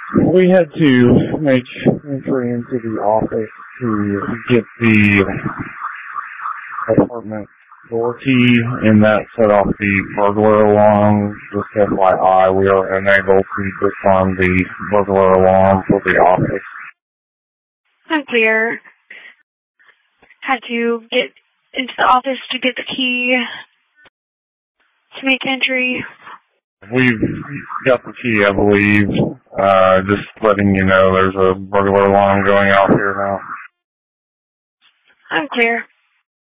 We had to make entry into the office to get the apartment door key, and that set off the burglar alarm. Just FYI, we are unable to disarm the burglar alarm for the office. Unclear. Had to get into the office to get the key to make entry. We've got the key, I believe. Just letting you know there's a burglar alarm going out here now. Unclear.